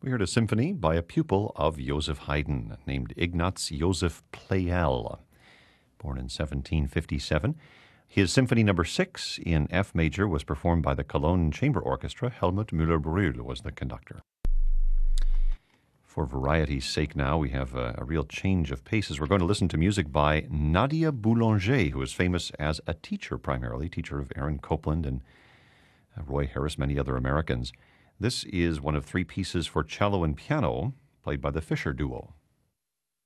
We heard a symphony by a pupil of Joseph Haydn named Ignaz Joseph Pleyel, born in 1757. His Symphony Number 6 in F major was performed by the Cologne Chamber Orchestra. Helmut Müller-Brühl was the conductor. For variety's sake now, we have a real change of paces. We're going to listen to music by Nadia Boulanger, who is famous as a teacher primarily, teacher of Aaron Copland and Roy Harris, many other Americans. This is one of three pieces for cello and piano played by the Fischer Duo.